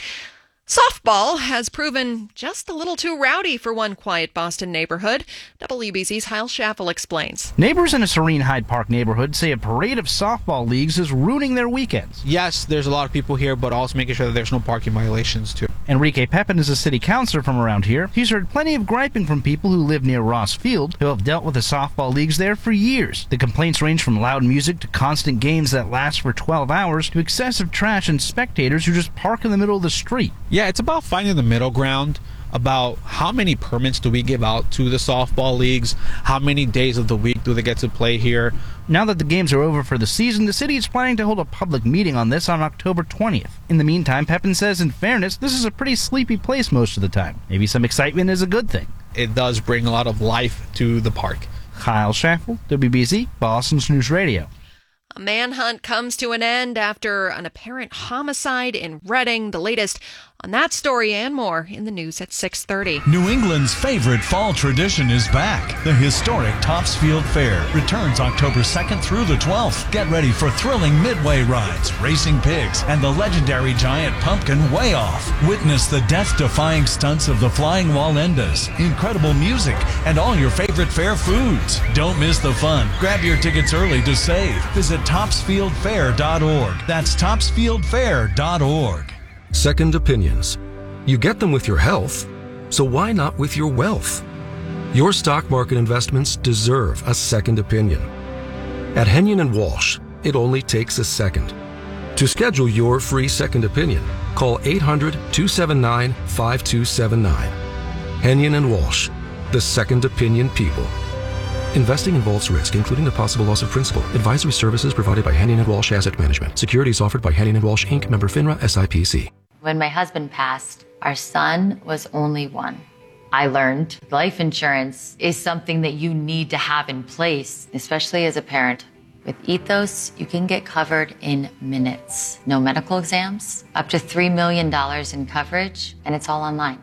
[SPEAKER 10] Softball has proven just a little too rowdy for one quiet Boston neighborhood. W B Z's Hyle Schaffel explains.
[SPEAKER 15] Neighbors in a serene Hyde Park neighborhood say a parade of softball leagues is ruining their weekends.
[SPEAKER 16] Yes, there's a lot of people here, but also making sure that there's no parking violations, too.
[SPEAKER 15] Enrique Pepin is a city councilor from around here. He's heard plenty of griping from people who live near Ross Field, who have dealt with the softball leagues there for years. The complaints range from loud music to constant games that last for twelve hours to excessive trash and spectators who just park in the middle of the street.
[SPEAKER 16] Yeah, it's about finding the middle ground, about how many permits do we give out to the softball leagues, how many days of the week do they get to play here.
[SPEAKER 15] Now that the games are over for the season, the city is planning to hold a public meeting on this on October twentieth. In the meantime, Pepin says, in fairness, this is a pretty sleepy place most of the time. Maybe some excitement is a good thing.
[SPEAKER 16] It does bring a lot of life to the park.
[SPEAKER 15] Hyle Schaffel, W B Z, Boston's News Radio.
[SPEAKER 10] A manhunt comes to an end after an apparent homicide in Reading. The latest on that story and more in the news at six thirty.
[SPEAKER 17] New England's favorite fall tradition is back. The historic Topsfield Fair returns October second through the twelfth. Get ready for thrilling midway rides, racing pigs, and the legendary giant pumpkin Way Off. Witness the death-defying stunts of the flying Wallendas, incredible music, and all your favorite fair foods. Don't miss the fun. Grab your tickets early to save. Visit topsfield fair dot org. That's topsfield fair dot org.
[SPEAKER 26] Second opinions. You get them with your health, so why not with your wealth? Your stock market investments deserve a second opinion. At Henyon and Walsh, it only takes a second. To schedule your free second opinion, call eight hundred, two seven nine, five two seven nine. Henyon and Walsh, the second opinion people. Investing involves risk, including the possible loss of principal. Advisory services provided by Henyon and Walsh Asset Management. Securities offered by Henyon and Walsh, Incorporated. Member FINRA, S I P C.
[SPEAKER 27] When my husband passed, our son was only one. I learned life insurance is something that you need to have in place, especially as a parent. With Ethos, you can get covered in minutes. No medical exams, up to three million dollars in coverage, and it's all online.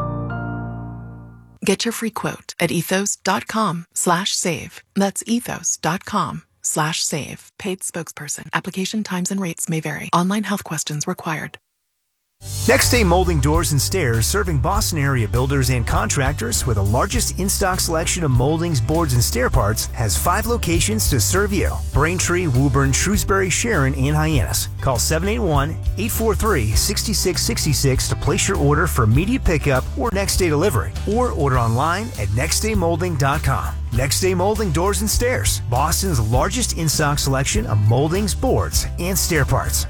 [SPEAKER 28] Get your free quote at ethos.com slash save. That's ethos.com slash save. Paid spokesperson. Application times and rates may vary. Online health questions required.
[SPEAKER 29] Next Day Molding Doors and Stairs, serving Boston area builders and contractors with the largest in-stock selection of moldings, boards, and stair parts, has five locations to serve you: Braintree, Woburn, Shrewsbury, Sharon, and Hyannis. Call seven eight one, eight four three, six six six six to place your order for immediate pickup or next day delivery, or order online at next day molding dot com. Next Day Molding Doors and Stairs, Boston's largest in-stock selection of moldings, boards, and stair parts.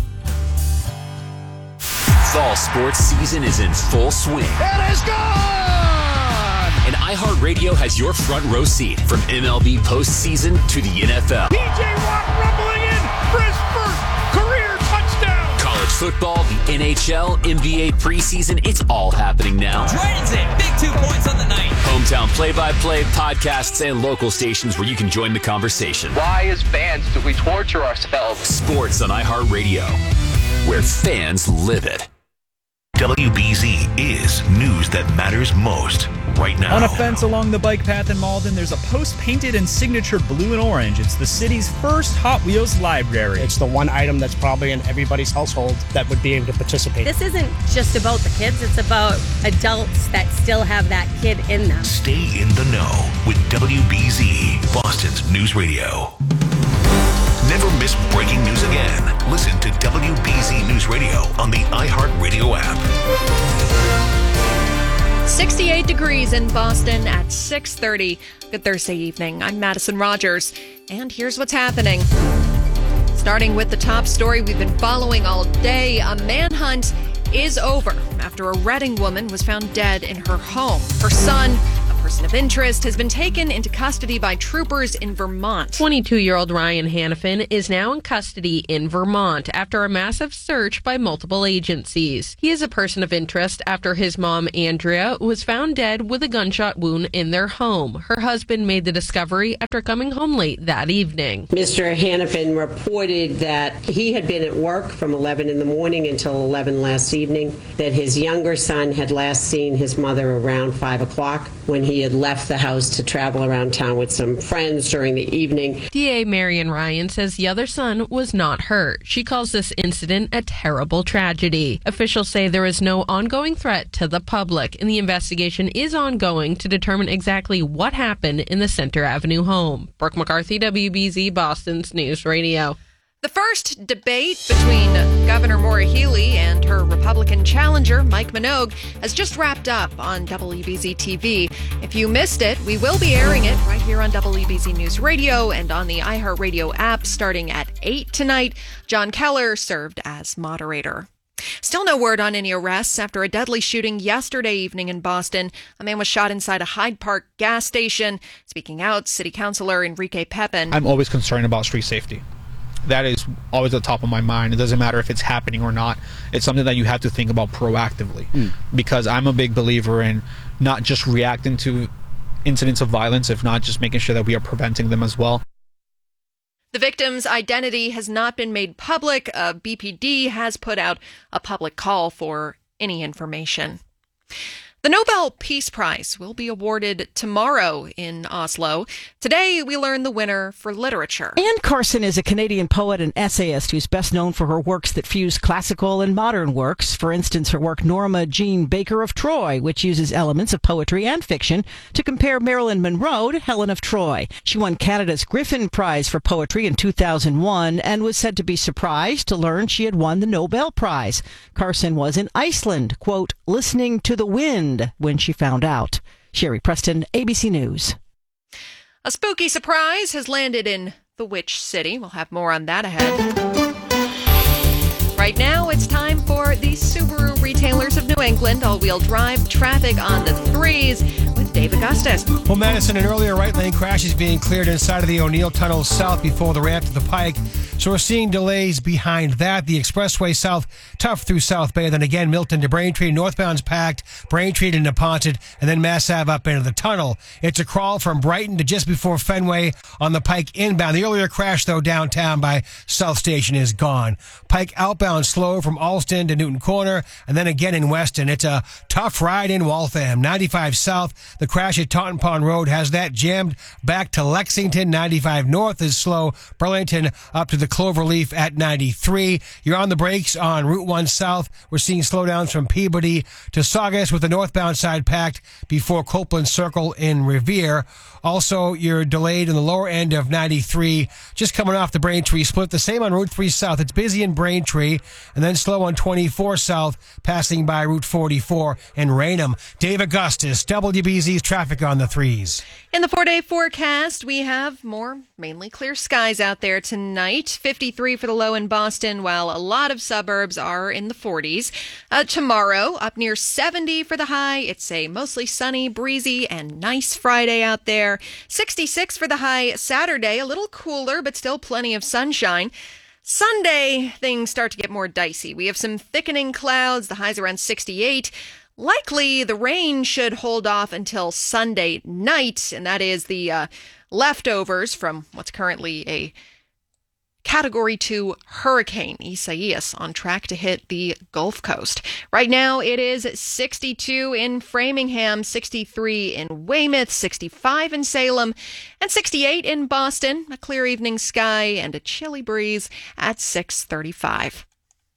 [SPEAKER 30] Fall sports season is in full swing.
[SPEAKER 31] It is gone!
[SPEAKER 30] And iHeartRadio has your front row seat from M L B postseason to the N F L.
[SPEAKER 31] P J Watt rumbling in for his first career touchdown.
[SPEAKER 30] College football, the N H L, N B A preseason, it's all happening now.
[SPEAKER 1] Dragons in, big two points on the night.
[SPEAKER 30] Hometown play-by-play, podcasts, and local stations where you can join the conversation.
[SPEAKER 2] Why, as fans, do we torture ourselves?
[SPEAKER 30] Sports on iHeartRadio, where fans live it.
[SPEAKER 3] W B Z is news that matters most right now.
[SPEAKER 5] On a fence along the bike path in Malden, there's a post painted in signature blue and orange. It's the city's first Hot Wheels library.
[SPEAKER 12] It's the one item that's probably in everybody's household that would be able to participate.
[SPEAKER 18] This isn't just about the kids, it's about adults that still have that kid in them.
[SPEAKER 3] Stay in the know with W B Z, Boston's news radio. Never miss breaking news again. Listen to W B Z News Radio on the iHeartRadio app.
[SPEAKER 10] sixty-eight degrees in Boston at six thirty. Good Thursday evening. I'm Madison Rogers, and here's what's happening. Starting with the top story we've been following all day, a manhunt is over after a Reading woman was found dead in her home. Her son, person of interest, has been taken into custody by troopers in Vermont.
[SPEAKER 19] twenty-two-year-old Ryan Hannafin is now in custody in Vermont after a massive search by multiple agencies. He is a person of interest after his mom, Andrea, was found dead with a gunshot wound in their home. Her husband made the discovery after coming home late that evening.
[SPEAKER 21] Mister Hannafin reported that he had been at work from eleven in the morning until eleven last evening, that his younger son had last seen his mother around five o'clock when he had left the house to travel around town with some friends during the evening.
[SPEAKER 19] D A Marion Ryan says the other son was not hurt. She calls this incident a terrible tragedy. Officials say there is no ongoing threat to the public, and the investigation is ongoing to determine exactly what happened in the Center Avenue home. Brooke McCarthy, W B Z, Boston's News Radio.
[SPEAKER 10] The first debate between Governor Maura Healey and her Republican challenger, Mike Minogue, has just wrapped up on W B Z T V. If you missed it, we will be airing it right here on W B Z News Radio and on the iHeartRadio app starting at eight tonight. John Keller served as moderator. Still no word on any arrests after a deadly shooting yesterday evening in Boston. A man was shot inside a Hyde Park gas station. Speaking out, City Councilor Enrique Pepin.
[SPEAKER 16] I'm always concerned about street safety. That is always at the top of my mind. It doesn't matter if it's happening or not. It's something that you have to think about proactively. Mm. Because I'm a big believer in not just reacting to incidents of violence, if not just making sure that we are preventing them as well.
[SPEAKER 10] The victim's identity has not been made public. Uh, B P D has put out a public call for any information. The Nobel Peace Prize will be awarded tomorrow in Oslo. Today, we learn the winner for literature.
[SPEAKER 22] Anne Carson is a Canadian poet and essayist who's best known for her works that fuse classical and modern works. For instance, her work Norma Jean Baker of Troy, which uses elements of poetry and fiction to compare Marilyn Monroe to Helen of Troy. She won Canada's Griffin Prize for Poetry in two thousand one and was said to be surprised to learn she had won the Nobel Prize. Carson was in Iceland, quote, listening to the wind when she found out. Sherry Preston, A B C News.
[SPEAKER 10] A spooky surprise has landed in the Witch City. We'll have more on that ahead. Right now, it's time for the Subaru Retailers of New England all-wheel drive traffic on the threes with Dave Augustus.
[SPEAKER 9] Well, Madison, an earlier right lane crash is being cleared inside of the O'Neill Tunnel south before the ramp to the Pike. So we're seeing delays behind that. The expressway south, tough through South Bay. Then again, Milton to Braintree. Northbound's packed. Braintree to Neponset. And then Mass Ave up into the tunnel. It's a crawl from Brighton to just before Fenway on the Pike inbound. The earlier crash, though, downtown by South Station is gone. Pike outbound slow from Alston to Newton Corner. And then again in Weston. It's a tough ride in Waltham. ninety-five south. The crash at Taunton Pond Road has that jammed back to Lexington. ninety-five north is slow. Burlington up to the Cloverleaf at ninety-three. You're on the brakes on Route one South. We're seeing slowdowns from Peabody to Saugus with the northbound side packed before Copeland Circle in Revere. Also, you're delayed in the lower end of ninety-three, just coming off the Braintree split. The same on Route three South. It's busy in Braintree, and then slow on twenty-four South, passing by Route forty-four in Raynham. Dave Augustus, W B Z's traffic on the threes.
[SPEAKER 10] In the four-day forecast, we have more mainly clear skies out there tonight. fifty-three for the low in Boston, while a lot of suburbs are in the forties. Uh, tomorrow, up near seventy for the high. It's a mostly sunny, breezy, and nice Friday out there. sixty-six for the high Saturday, a little cooler, but still plenty of sunshine. Sunday, things start to get more dicey. We have some thickening clouds, the highs around sixty-eight. Likely, the rain should hold off until Sunday night, and that is the uh, leftovers from what's currently a Category two hurricane, Isaias, on track to hit the Gulf Coast. Right now, it is sixty-two in Framingham, sixty-three in Weymouth, sixty-five in Salem, and sixty-eight in Boston. A clear evening sky and a chilly breeze at six thirty-five.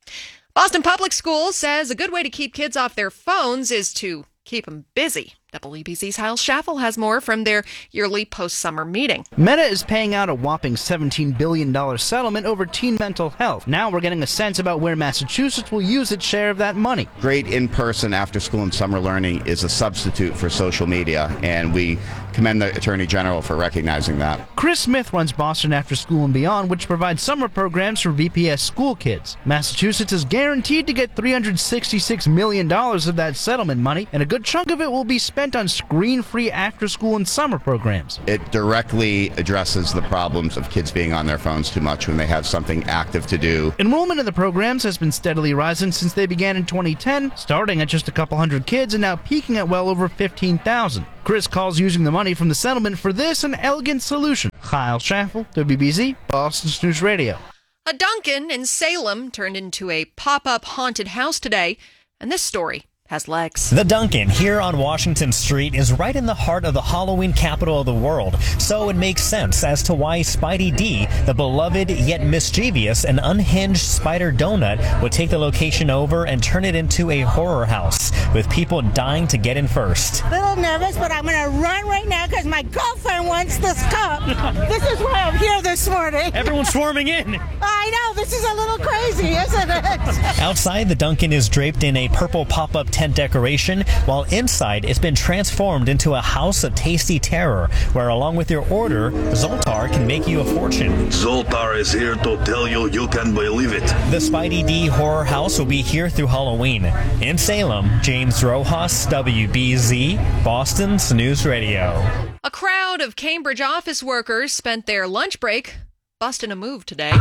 [SPEAKER 10] Boston Public Schools says a good way to keep kids off their phones is to keep them busy. W B Z's Hal Schaffel has more from their yearly post-summer meeting.
[SPEAKER 15] Meta is paying out a whopping seventeen billion dollars settlement over teen mental health. Now we're getting a sense about where Massachusetts will use its share of that money.
[SPEAKER 4] Great in-person after-school and summer learning is a substitute for social media, and we commend the Attorney General for recognizing that.
[SPEAKER 15] Chris Smith runs Boston After School and Beyond, which provides summer programs for V P S school kids. Massachusetts is guaranteed to get three hundred sixty-six million dollars of that settlement money, and a good chunk of it will be spent on screen-free after-school and summer programs.
[SPEAKER 4] It directly addresses the problems of kids being on their phones too much when they have something active to do.
[SPEAKER 15] Enrollment in the programs has been steadily rising since they began in twenty ten, starting at just a couple hundred kids and now peaking at well over fifteen thousand. Chris calls using the money from the settlement for this an elegant solution. Kyle Schaffel, W B Z, Boston News Radio.
[SPEAKER 10] A Dunkin' in Salem turned into a pop-up haunted house today, and this story has legs.
[SPEAKER 6] The Dunkin' here on Washington Street is right in the heart of the Halloween capital of the world, so it makes sense as to why Spidey D, the beloved yet mischievous and unhinged spider donut, would take the location over and turn it into a horror house, with people dying to get in first.
[SPEAKER 7] A little nervous, but I'm going to run right now because my girlfriend wants this cup. This is why I'm here this morning.
[SPEAKER 6] Everyone's swarming in.
[SPEAKER 7] I know, this is a little crazy, isn't it?
[SPEAKER 6] Outside, the Dunkin' is draped in a purple pop-up tent decoration, while inside it's been transformed into a house of tasty terror, where along with your order, Zoltar can make you a fortune.
[SPEAKER 8] Zoltar is here to tell you you can believe it.
[SPEAKER 6] The Spidey D Horror House will be here through Halloween. In Salem, James Rojas, W B Z, Boston's News Radio.
[SPEAKER 10] A crowd of Cambridge office workers spent their lunch break busting a move today.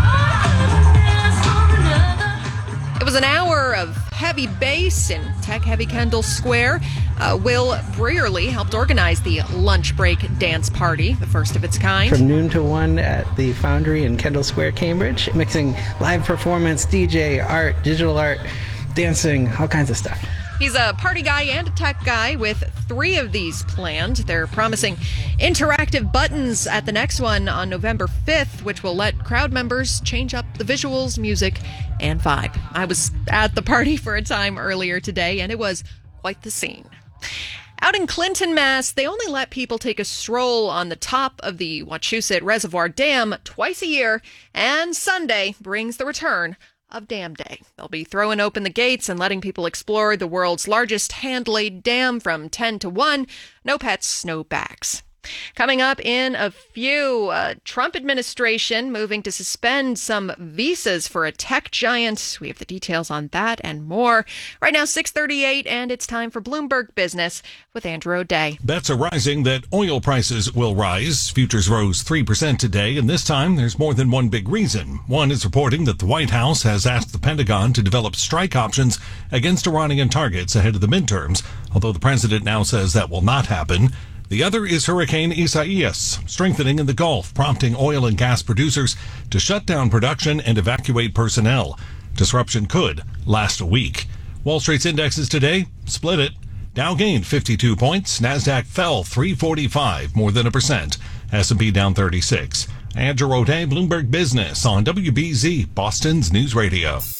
[SPEAKER 10] It was an hour of heavy bass in tech-heavy Kendall Square. Uh, Will Brierley helped organize the lunch break dance party, the first of its kind.
[SPEAKER 11] From noon to one at the Foundry in Kendall Square, Cambridge, mixing live performance, D J, art, digital art, dancing, all kinds of stuff.
[SPEAKER 10] He's a party guy and a tech guy with three of these planned. They're promising interactive buttons at the next one on November fifth, which will let crowd members change up the visuals, music, and vibe. I was at the party for a time earlier today, and it was quite the scene. Out in Clinton, Mass, they only let people take a stroll on the top of the Wachusett Reservoir Dam twice a year, and Sunday brings the return of Dam Day. They'll be throwing open the gates and letting people explore the world's largest hand-laid dam from ten to one. No pets, no bags. Coming up in a few, uh, Trump administration moving to suspend some visas for a tech giant. We have the details on that and more. Right now, six thirty-eight, and it's time for Bloomberg Business with Andrew O'Day.
[SPEAKER 13] Bets are rising that oil prices will rise. Futures rose three percent today, and this time there's more than one big reason. One is reporting that the White House has asked the Pentagon to develop strike options against Iranian targets ahead of the midterms, although the president now says that will not happen. The other is Hurricane Isaias, strengthening in the Gulf, prompting oil and gas producers to shut down production and evacuate personnel. Disruption could last a week. Wall Street's indexes today split it. Dow gained fifty-two points. NASDAQ fell three forty-five, more than a percent. S and P down thirty-six. Andrew O'Day, Bloomberg Business on W B Z, Boston's News Radio.